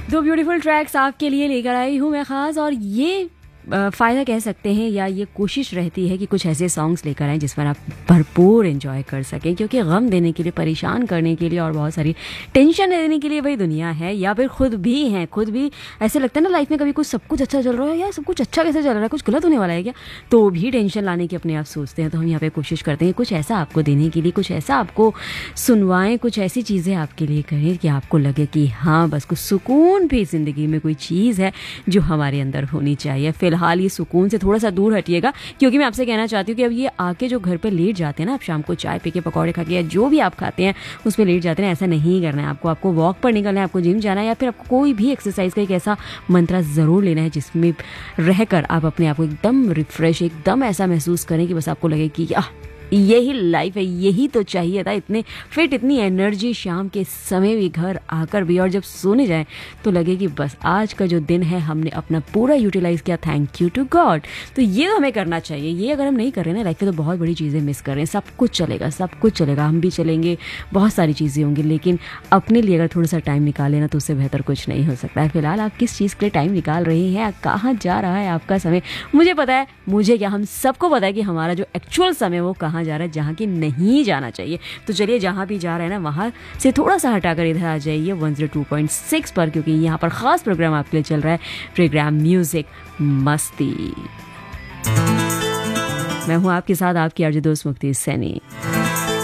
दो beautiful tracks आपके लिए लेकर आई हूँ मैं खास, और ये फ़ायदा कह सकते हैं या ये कोशिश रहती है कि कुछ ऐसे सॉन्ग्स लेकर आएँ जिस पर आप भरपूर एंजॉय कर सकें, क्योंकि गम देने के लिए, परेशान करने के लिए और बहुत सारी टेंशन देने के लिए भाई दुनिया है, या फिर खुद भी हैं। खुद भी ऐसे लगता है ना लाइफ में, कभी कुछ सब कुछ अच्छा चल रहा है, या सब कुछ अच्छा कैसे चल रहा है, कुछ गलत होने वाला है क्या, तो भी टेंशन लाने की अपने आप सोचते हैं। तो हम यहाँ पे कोशिश करते हैं कुछ ऐसा आपको देने के लिए, कुछ ऐसा आपको सुनवाएं, कुछ ऐसी चीज़ें आपके लिए करें कि आपको लगे कि हाँ बस कुछ सुकून भी ज़िंदगी में कोई चीज़ है जो हमारे अंदर होनी चाहिए। फिलहाल ये सुकून से थोड़ा सा दूर हटिएगा, क्योंकि मैं आपसे कहना चाहती हूँ कि अब ये आके जो घर पे लेट जाते हैं ना, आप शाम को चाय पी के, पकौड़े खा के, या जो भी आप खाते हैं उस पर लेट जाते हैं, ऐसा नहीं करना है आपको। आपको वॉक पर निकलना है, आपको जिम जाना है, या फिर आपको कोई भी एक्सरसाइज का एक ऐसा मंत्र ज़रूर लेना है जिसमें रहकर आप अपने आप को एकदम रिफ्रेश, एकदम ऐसा महसूस करें कि बस आपको लगे कि यही लाइफ है, यही तो चाहिए था। इतने फिट, इतनी एनर्जी शाम के समय भी घर आकर भी, और जब सोने जाए तो लगे कि बस आज का जो दिन है हमने अपना पूरा यूटिलाइज किया, थैंक यू टू गॉड। तो ये तो हमें करना चाहिए। ये अगर हम नहीं कर रहे हैं ना लाइफ में, तो बहुत बड़ी चीज़ें मिस कर रहे हैं। सब कुछ चलेगा, सब कुछ चलेगा, हम भी चलेंगे, बहुत सारी चीज़ें होंगी, लेकिन अपने लिए अगर थोड़ा सा टाइम निकाले ना तो उससे बेहतर कुछ नहीं हो सकता है। फिलहाल आप किस चीज़ के लिए टाइम निकाल रहे हैं, कहाँ जा रहा है आपका समय, मुझे पता है, मुझे क्या, हम सबको पता है कि हमारा जो एक्चुअल समय वो कहाँ जा रहा है, जहाँ की नहीं जाना चाहिए। तो चलिए जहाँ भी जा रहे हैं ना वहाँ से थोड़ा सा हटाकर इधर आ जाइए 102.6 पर, क्योंकि यहाँ पर खास प्रोग्राम आपके लिए चल रहा है, प्रोग्राम म्यूजिक मस्ती। मैं हूँ आपके साथ आपकी आरजे दोस्त मुक्ति सैनी।